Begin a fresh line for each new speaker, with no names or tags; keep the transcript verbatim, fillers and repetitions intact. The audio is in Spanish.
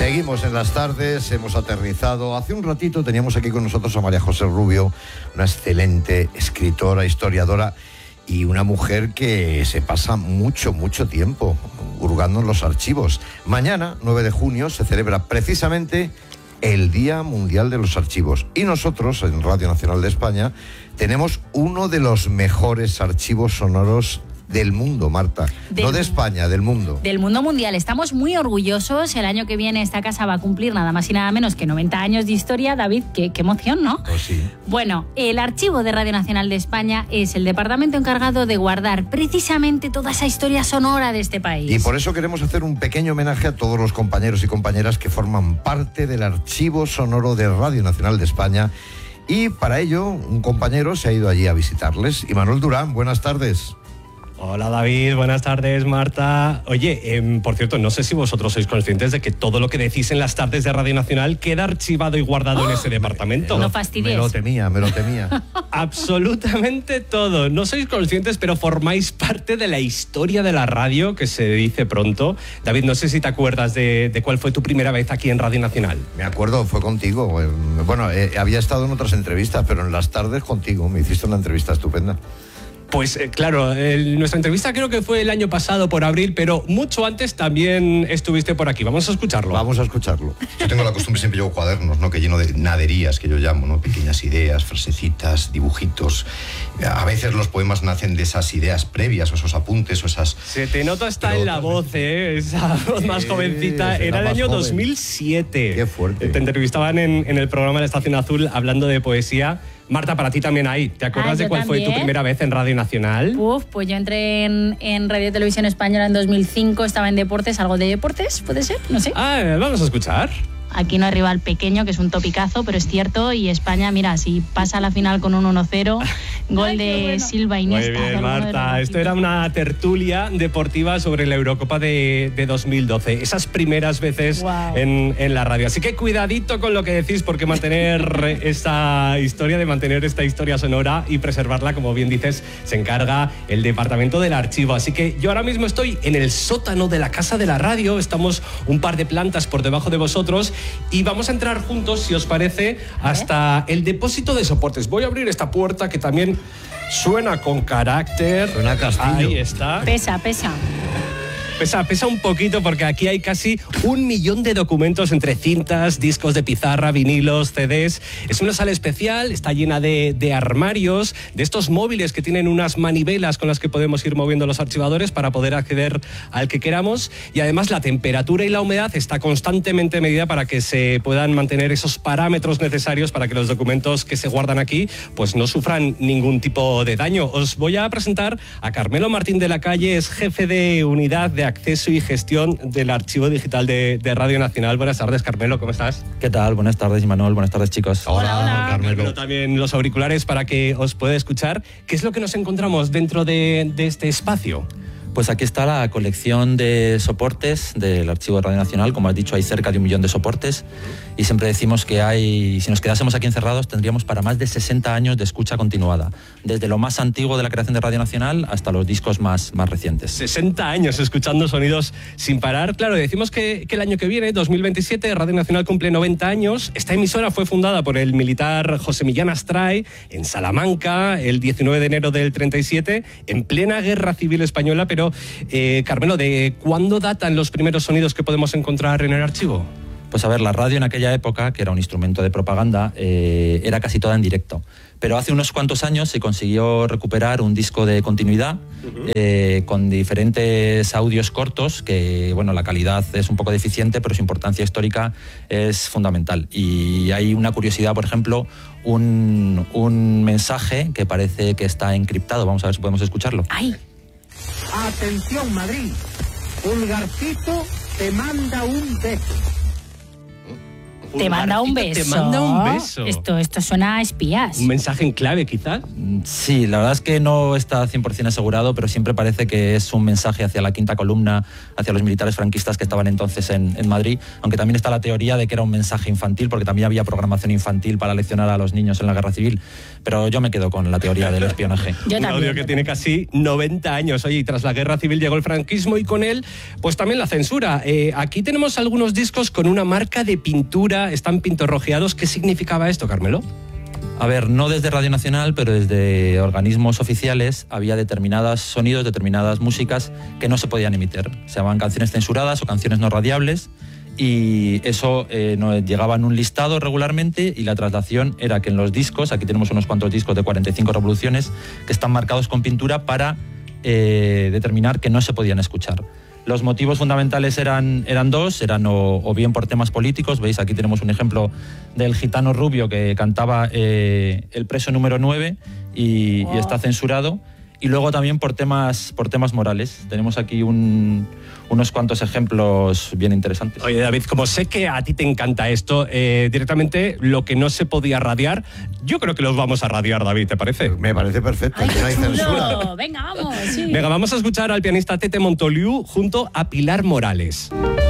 Seguimos en las tardes, hemos aterrizado. Hace un ratito teníamos aquí con nosotros a María José Rubio, una excelente escritora, historiadora y una mujer que se pasa mucho, mucho tiempo hurgando en los archivos. Mañana, nueve de junio, se celebra precisamente el Día Mundial de los Archivos. Y nosotros, en Radio Nacional de España, tenemos uno de los mejores archivos sonoros del mundo, Marta. Del, no de España, del mundo.
Del mundo mundial. Estamos muy orgullosos. El año que viene esta casa va a cumplir nada más y nada menos que noventa años de historia. David, qué, qué emoción, ¿no?
Pues sí.
Bueno, el Archivo de Radio Nacional de España es el departamento encargado de guardar precisamente toda esa historia sonora de este país.
Y por eso queremos hacer un pequeño homenaje a todos los compañeros y compañeras que forman parte del Archivo Sonoro de Radio Nacional de España. Y para ello, un compañero se ha ido allí a visitarles. Imanol Durán, buenas tardes.
Hola David, buenas tardes Marta. Oye, eh, por cierto, no sé si vosotros sois conscientes de que todo lo que decís en las tardes de Radio Nacional queda archivado y guardado ¡oh! En ese departamento.
No fastidies.
Me lo temía, me lo temía.
Absolutamente todo. No sois conscientes, pero formáis parte de la historia de la radio, que se dice pronto. David, no sé si te acuerdas de, de cuál fue tu primera vez aquí en Radio Nacional.
Me acuerdo, fue contigo. Bueno, eh, había estado en otras entrevistas, pero en las tardes contigo. Me hiciste una entrevista estupenda.
Pues eh, claro, el, nuestra entrevista creo que fue el año pasado por abril, pero mucho antes también estuviste por aquí. Vamos a escucharlo.
Vamos a escucharlo.
Yo tengo la costumbre, siempre llevo cuadernos, ¿no? Que lleno de naderías, que yo llamo, ¿no? Pequeñas ideas, frasecitas, dibujitos. A veces los poemas nacen de esas ideas previas, o esos apuntes, o esas...
Se te nota hasta en la voz, ¿eh? Esa voz más jovencita. Era el año dos mil siete.
Qué fuerte.
Te entrevistaban en, en el programa de la Estación Azul hablando de poesía. Marta, para ti también hay. ¿Te acuerdas
ah,
de cuál
también.
fue tu primera vez en Radio Nacional?
Uf, pues yo entré en, en Radio y Televisión Española en dos mil cinco, estaba en Deportes, algo de Deportes, ¿puede ser? No sé.
Ah, vamos a escuchar.
Aquí no hay rival pequeño, que es un topicazo, pero es cierto. Y España, mira, si pasa a la final con un uno cero, gol Ay, de bueno. Silva Iniesta.
Muy bien, Marta. Esto era una tertulia deportiva sobre la Eurocopa de, de dos mil doce. Esas primeras veces wow. en, en la radio. Así que cuidadito con lo que decís, porque mantener esta historia, de mantener esta historia sonora y preservarla, como bien dices, se encarga el departamento del archivo. Así que yo ahora mismo estoy en el sótano de la Casa de la Radio. Estamos un par de plantas por debajo de vosotros. Y vamos a entrar juntos, si os parece, hasta el depósito de soportes. Voy a abrir esta puerta que también suena con carácter.
Suena castillo.
Ahí está.
Pesa, pesa.
Pesa, pesa un poquito porque aquí hay casi un millón de documentos entre cintas, discos de pizarra, vinilos, C Ds. Es una sala especial, está llena de, de armarios, de estos móviles que tienen unas manivelas con las que podemos ir moviendo los archivadores para poder acceder al que queramos. Y además la temperatura y la humedad está constantemente medida para que se puedan mantener esos parámetros necesarios para que los documentos que se guardan aquí pues no sufran ningún tipo de daño. Os voy a presentar a Carmelo Martín de la Calle, es jefe de unidad de acceso y gestión del archivo digital de, de Radio Nacional. Buenas tardes, Carmelo, ¿cómo estás?
¿Qué tal? Buenas tardes, Imanol. Buenas tardes, chicos.
Hola, hola.
Carmelo. Carmelo, también los auriculares para que os pueda escuchar. ¿Qué es lo que nos encontramos dentro de, de este espacio?
Pues aquí está la colección de soportes del Archivo de Radio Nacional. Como has dicho, hay cerca de un millón de soportes y siempre decimos que hay, si nos quedásemos aquí encerrados, tendríamos para más de sesenta años de escucha continuada, desde lo más antiguo de la creación de Radio Nacional hasta los discos más, más recientes.
sesenta años escuchando sonidos sin parar. Claro, decimos que, que el año que viene, dos mil veintisiete, Radio Nacional cumple noventa años. Esta emisora fue fundada por el militar José Millán Astray en Salamanca el diecinueve de enero del treinta y siete, en plena Guerra Civil Española, pero Pero, eh, Carmelo, ¿de cuándo datan los primeros sonidos que podemos encontrar en el archivo?
Pues a ver, la radio en aquella época, que era un instrumento de propaganda, eh, era casi toda en directo. Pero hace unos cuantos años se consiguió recuperar un disco de continuidad uh-huh. eh, con diferentes audios cortos, que bueno, la calidad es un poco deficiente, pero su importancia histórica es fundamental. Y hay una curiosidad, por ejemplo, un, un mensaje que parece que está encriptado. Vamos a ver si podemos escucharlo.
¡Ay!
Atención, Madrid. Pulgarcito te manda un beso.
Te manda un beso.
Te manda un beso.
Esto, esto suena a espías.
Un mensaje en clave, quizás.
Sí, la verdad es que no está cien por ciento asegurado, pero siempre parece que es un mensaje hacia la quinta columna, hacia los militares franquistas que estaban entonces en, en Madrid, aunque también está la teoría de que era un mensaje infantil, porque también había programación infantil para leccionar a los niños en la guerra civil, pero yo me quedo con la teoría del espionaje.
Yo
un
también.
audio que tiene casi noventa años. Oye, y tras la guerra civil llegó el franquismo y con él, pues también la censura. Eh, aquí tenemos algunos discos con una marca de pintura, están pintorrojeados. ¿Qué significaba esto, Carmelo?
A ver, no desde Radio Nacional, pero desde organismos oficiales había determinados sonidos, determinadas músicas que no se podían emitir. Se llamaban canciones censuradas o canciones no radiables, y eso eh, no, llegaba en un listado regularmente, y la traslación era que en los discos, aquí tenemos unos cuantos discos de cuarenta y cinco revoluciones, que están marcados con pintura para eh, determinar que no se podían escuchar. Los motivos fundamentales eran, eran dos, eran o, o bien por temas políticos, veis aquí tenemos un ejemplo del gitano rubio que cantaba eh, El preso número nueve y, oh. y está censurado, y luego también por temas, por temas morales. Tenemos aquí un, unos cuantos ejemplos bien interesantes.
Oye, David, como sé que a ti te encanta esto, eh, directamente lo que no se podía radiar, yo creo que los vamos a radiar, David, ¿te parece?
Me parece perfecto.
Ay,
que no hay
qué chulo.
censura.
Venga, vamos. Sí.
Venga, vamos a escuchar al pianista Tete Montoliu junto a Pilar Morales.